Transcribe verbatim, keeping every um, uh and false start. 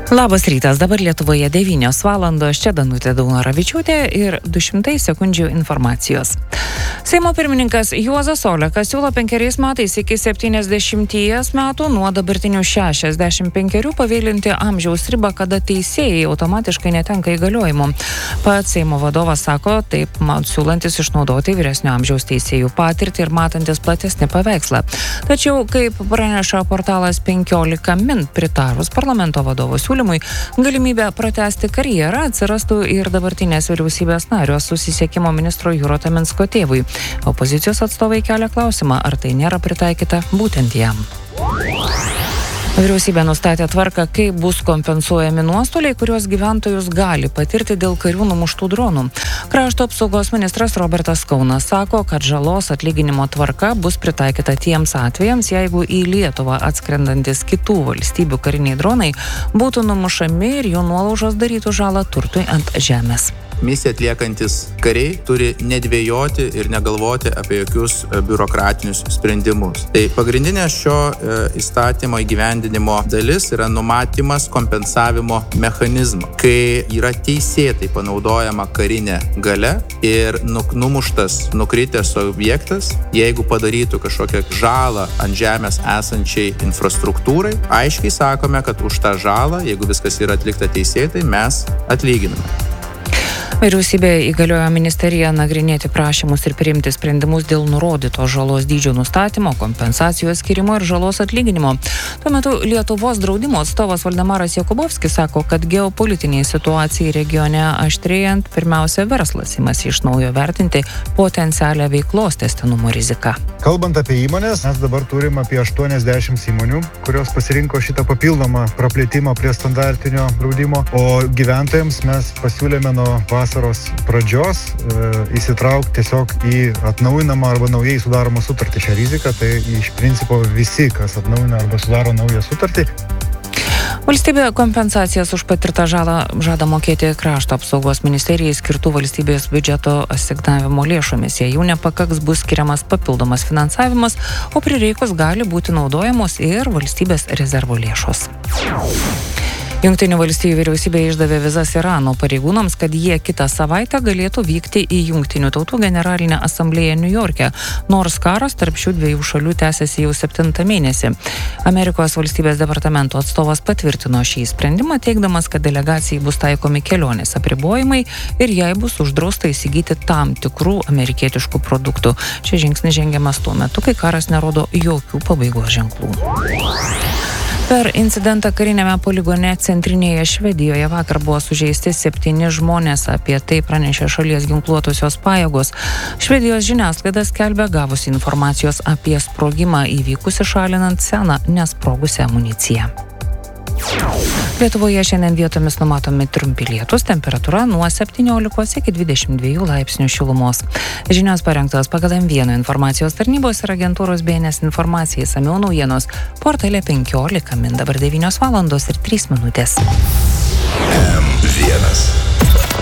Labas rytas, dabar Lietuvoje devynios valandos, čia Danutė Daunoravičiūtė ir du šimtai sekundžių informacijos. Seimo pirmininkas Juozas Olekas siūlo penkeriais metais iki septyniasdešimties metų nuo dabartinių šešiasdešimt penkerių pavėlinti amžiaus ribą, kada teisėjai automatiškai netenka įgaliojimų. Pats Seimo vadovas sako, taip man siūlantis išnaudoti vyresnio amžiaus teisėjų patirtį ir matantis platesnį paveikslą. Tačiau, kaip praneša portalas penkiolika min, pritarus parlamento vadovo siūlymui, galimybė pratęsti karjerą atsirastų ir dabartinės vyriausybės nario susisiekimo ministro Juro Taminsko tėvui. Opozicijos atstovai kelia klausimą, ar tai nėra pritaikyta būtent jam. Vyriausybė nustatė tvarką, kaip bus kompensuojami nuostoliai, kuriuos gyventojus gali patirti dėl karių numuštų dronų. Krašto apsaugos ministras Robertas Kaunas sako, kad žalos atlyginimo tvarka bus pritaikyta tiems atvejams, jeigu į Lietuvą atskrendantis kitų valstybių kariniai dronai būtų numušami ir jų nuolaužos darytų žalą turtui ant žemės. Misiją atliekantis kariai turi nedvejoti ir negalvoti apie jokius biurokratinius sprendimus. Tai pagrindinė šio įstatymo įgyvendinimo dalis yra numatymas kompensavimo mechanizmo, kai yra teisėtai panaudojama karinė galia ir numuštas, nukritęs objektas, jeigu padarytų kažkokią žalą ant žemės esančiai infrastruktūrai, aiškiai sakome, kad už tą žalą, jeigu viskas yra atlikta teisėtai, mes atlyginame. Vyriausybė įgaliojo ministeriją nagrinėti prašymus ir priimti sprendimus dėl nurodytos žalos dydžio nustatymo, kompensacijos skirimo ir žalos atlyginimo. Tuo metu Lietuvos draudimo atstovas Valdemaras Jakubovskis sako, kad geopolitiniai situacijai regione aštrėjant, pirmiausia verslas imasi iš naujo vertinti potencialią veiklos tęstinumo riziką. Kalbant apie įmonės, mes dabar turim apie aštuoniasdešimt įmonių, kurios pasirinko šitą papildomą praplėtimą prie standartinio draudimo, o gyventojams mes pasiūlėme nuo vasaros pradžios e, įsitraukti tiesiog į atnaujinamą arba naujai sudaromą sutartį šią riziką, tai iš principo visi, kas atnaujina arba sudaro naują sutartį. Valstybė kompensacijas už patirtą žalą žada mokėti Krašto apsaugos ministerijai skirtų valstybės biudžeto asignavimo lėšomis. Jei jų nepakaks, bus skiriamas papildomas finansavimas, o prireikus gali būti naudojamos ir valstybės rezervo lėšos. Jungtinių valstijų vyriausybė išdavė vizas Irano pareigūnams, kad jie kitą savaitę galėtų vykti į Jungtinių tautų generalinę asamblėją Niujorke, nors karas tarp šių dviejų šalių tęsiasi jau septintą mėnesį. Amerikos valstybės departamento atstovas patvirtino šį sprendimą, teigdamas, kad delegacijai bus taikomi kelionės apribojimai ir jai bus uždrausta įsigyti tam tikrų amerikietiškų produktų. Šis žingsnis žengiamas tuo metu, kai karas nerodo jokių pabaigos ženklų. Per incidentą karinėme poligone centrinėje Švedijoje vakar buvo sužeisti septyni žmonės, apie tai pranešė šalies ginkluotosios pajėgos. Švedijos žiniasklaida skelbia gavusi informacijos apie sprogimą įvykusį šalinant seną nesprogusią amuniciją. Lietuvoje šiandien vietomis numatomi trumpi lietūs, temperatūra nuo septyniolikos iki dvidešimt dviejų laipsnių šilumos. Žinios parengtos pagal M vieną informacijos tarnybos ir agentūros B N S informacijai, išsamiau naujienos portale penkiolika min, dabar devynios valandos ir trys minutės. M vienas.